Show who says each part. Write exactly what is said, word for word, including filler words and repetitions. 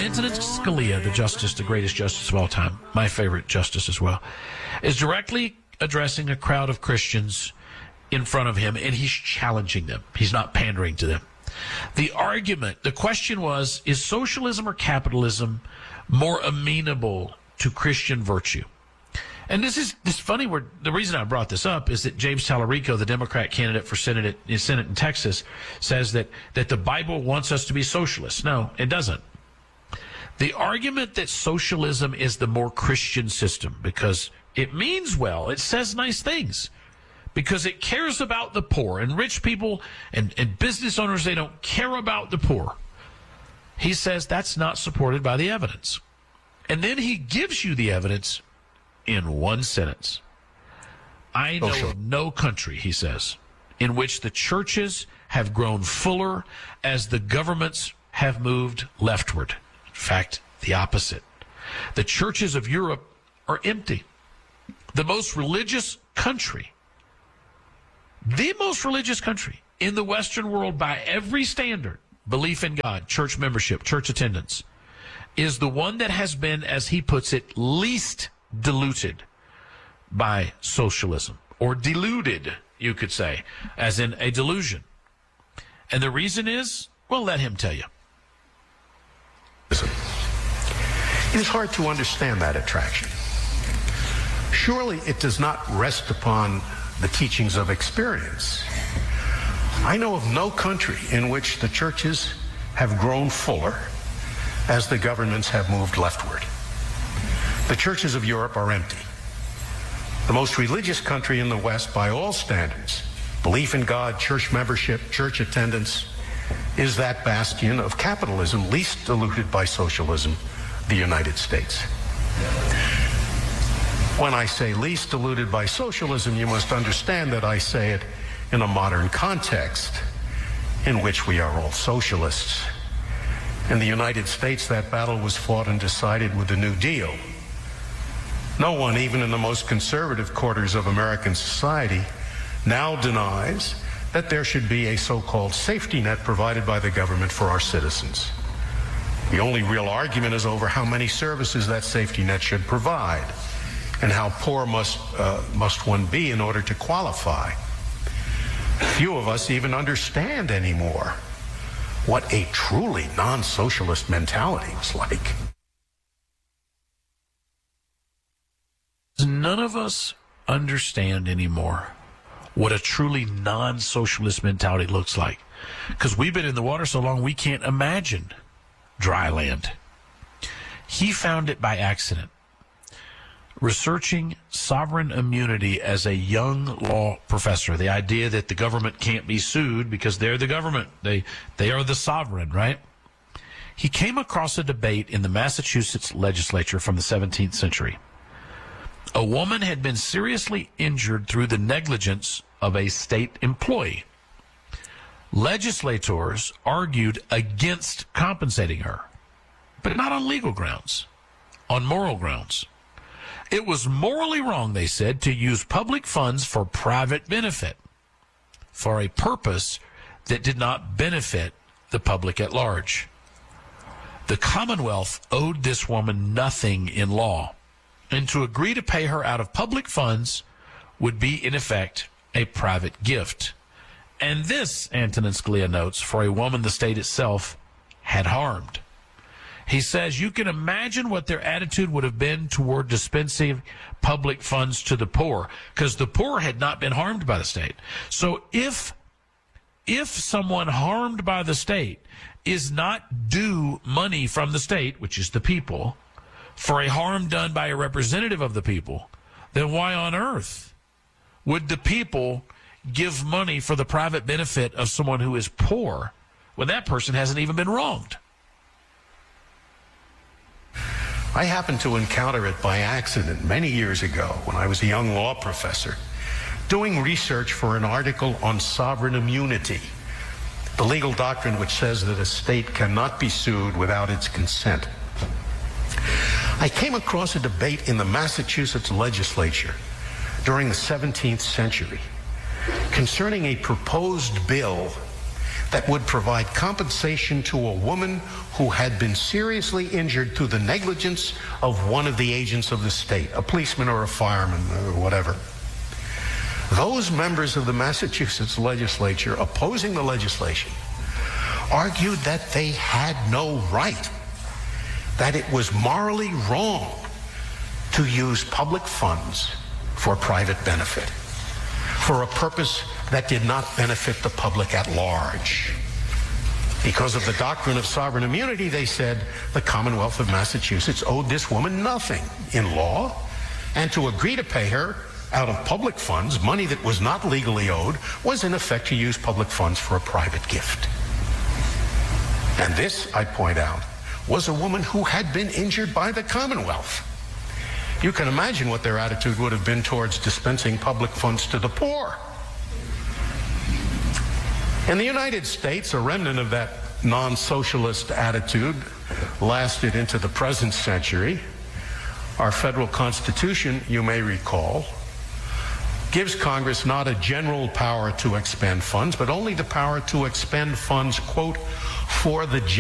Speaker 1: Antonin Scalia, the justice, the greatest justice of all time, my favorite justice as well, is directly addressing a crowd of Christians in front of him, and he's challenging them. He's not pandering to them. The argument, the question was, is socialism or capitalism more amenable to Christian virtue? And this is this funny. Where the reason I brought this up is that James Tallarico, the Democrat candidate for Senate in Senate in Texas, says that that the Bible wants us to be socialists. No, it doesn't. The argument that socialism is the more Christian system because it means well, it says nice things, because it cares about the poor, and rich people and, and business owners, they don't care about the poor. He says that's not supported by the evidence. And then he gives you the evidence in one sentence. I know
Speaker 2: Oh,
Speaker 1: of no country, he says, in which the churches have grown fuller as the governments have moved leftward. In fact, the opposite. The churches of Europe are empty. The most religious country, the most religious country in the Western world by every standard, belief in God, church membership, church attendance, is the one that has been, as he puts it, least diluted by socialism, or deluded, you could say, as in a delusion. And the reason is, well, let him tell you.
Speaker 2: It is hard to understand that attraction. Surely it does not rest upon the teachings of experience. I know of no country in which the churches have grown fuller as the governments have moved leftward. The churches of Europe are empty. The most religious country in the West by all standards, belief in God, church membership, church attendance, is that bastion of capitalism least diluted by socialism, the United States. When I say least diluted by socialism, you must understand that I say it in a modern context in which we are all socialists. In the United States, that battle was fought and decided with the New Deal. No one, even in the most conservative quarters of American society, now denies that there should be a so-called safety net provided by the government for our citizens. The only real argument is over how many services that safety net should provide and how poor must, uh, must one be in order to qualify. Few of us even understand anymore what a truly non-socialist mentality was like.
Speaker 1: None of us understand anymore what a truly non-socialist mentality looks like, because we've been in the water so long we can't imagine dry land. He found it by accident, researching sovereign immunity as a young law professor, the idea that the government can't be sued because they're the government. They, they are the sovereign, right? He came across a debate in the Massachusetts legislature from the seventeenth century. A woman had been seriously injured through the negligence of a state employee. Legislators argued against compensating her, but not on legal grounds, on moral grounds. It was morally wrong, they said, to use public funds for private benefit, for a purpose that did not benefit the public at large. The Commonwealth owed this woman nothing in law, and to agree to pay her out of public funds would be, in effect, a private gift. And this, Antonin Scalia notes, for a woman the state itself had harmed. He says you can imagine what their attitude would have been toward dispensing public funds to the poor, because the poor had not been harmed by the state. So if if someone harmed by the state is not due money from the state, which is the people, for a harm done by a representative of the people, then why on earth would the people give money for the private benefit of someone who is poor when that person hasn't even been wronged?
Speaker 2: I happened to encounter it by accident many years ago when I was a young law professor, doing research for an article on sovereign immunity, the legal doctrine which says that a state cannot be sued without its consent. I came across a debate in the Massachusetts legislature during the seventeenth century concerning a proposed bill that would provide compensation to a woman who had been seriously injured through the negligence of one of the agents of the state, a policeman or a fireman or whatever. Those members of the Massachusetts legislature opposing the legislation argued that they had no right, that it was morally wrong to use public funds for private benefit, for a purpose that did not benefit the public at large. Because of the doctrine of sovereign immunity, they said the Commonwealth of Massachusetts owed this woman nothing in law, and to agree to pay her out of public funds, money that was not legally owed, was in effect to use public funds for a private gift. And this, I point out, was a woman who had been injured by the Commonwealth. You can imagine what their attitude would have been towards dispensing public funds to the poor. In the United States, a remnant of that non-socialist attitude lasted into the present century. Our federal Constitution, you may recall, gives Congress not a general power to expend funds, but only the power to expend funds, quote, for the